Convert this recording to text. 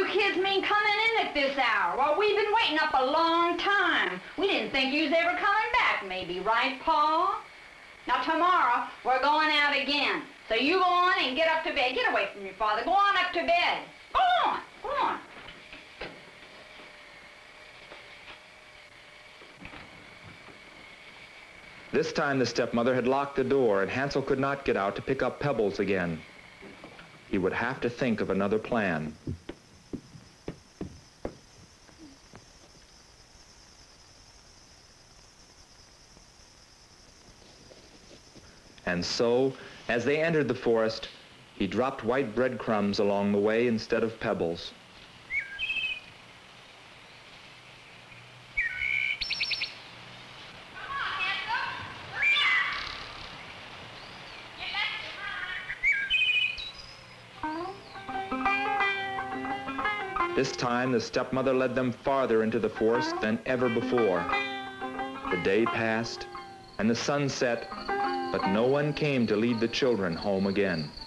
kids mean coming in at this hour? Well, we've been waiting up a long time. We didn't think you was ever coming back, maybe, right, Paul? Now, tomorrow, we're going out again. So you go on and get up to bed. Get away from your father. Go on up to bed. Go on. Go on. This time the stepmother had locked the door and Hansel could not get out to pick up Pebbles again. He would have to think of another plan. And so, as they entered the forest, he dropped white breadcrumbs along the way instead of pebbles. This time, the stepmother led them farther into the forest than ever before. The day passed, and the sun set, but no one came to lead the children home again.